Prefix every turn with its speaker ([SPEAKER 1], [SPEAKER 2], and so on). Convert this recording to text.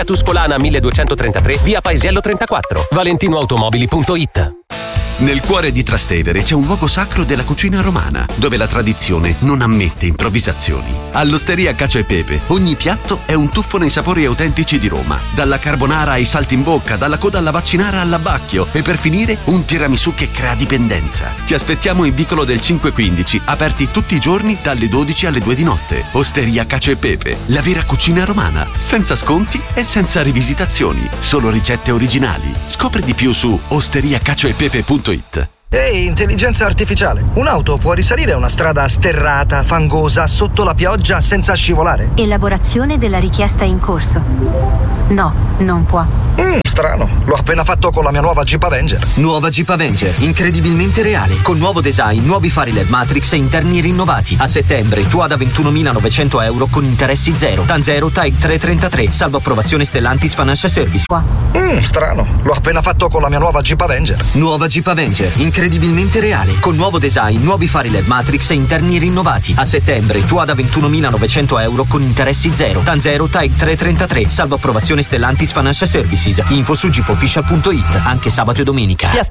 [SPEAKER 1] Tuscolana 1233, via Paesiello 34, valentinoautomobili.it.
[SPEAKER 2] Nel cuore di Trastevere c'è un luogo sacro della cucina romana, dove la tradizione non ammette improvvisazioni. All'Osteria Cacio e Pepe, ogni piatto è un tuffo nei sapori autentici di Roma. Dalla carbonara ai salti in bocca, dalla coda alla vaccinara all'abbacchio e per finire un tiramisù che crea dipendenza. Ti aspettiamo in Vicolo del 515, aperti tutti i giorni dalle 12 alle 2 di notte. Osteria Cacio e Pepe, la vera cucina romana, senza sconti e senza rivisitazioni, solo ricette originali. Scopri di più su osteriacacioepepe.it.
[SPEAKER 3] Ehi, intelligenza artificiale, un'auto può risalire una strada sterrata, fangosa, sotto la pioggia senza scivolare?
[SPEAKER 4] Elaborazione della richiesta in corso. No, non può.
[SPEAKER 3] Strano, l'ho appena fatto con la mia nuova Jeep Avenger.
[SPEAKER 5] Nuova Jeep Avenger, incredibilmente reale, con nuovo design, nuovi fari LED Matrix e interni rinnovati. A settembre tu da 21.900 euro con interessi zero. Tanzero Type 333, salvo approvazione Stellantis Financial Service.
[SPEAKER 3] Strano, l'ho appena fatto con la mia nuova Jeep Avenger.
[SPEAKER 5] Nuova Jeep Avenger, incredibilmente reale, con nuovo design, nuovi fari LED Matrix e interni rinnovati. A settembre tu da 21.900 euro con interessi zero. Tanzero Type 333, salvo approvazione Stellantis Financial Services. Info su jeepofficial.it, anche sabato e domenica.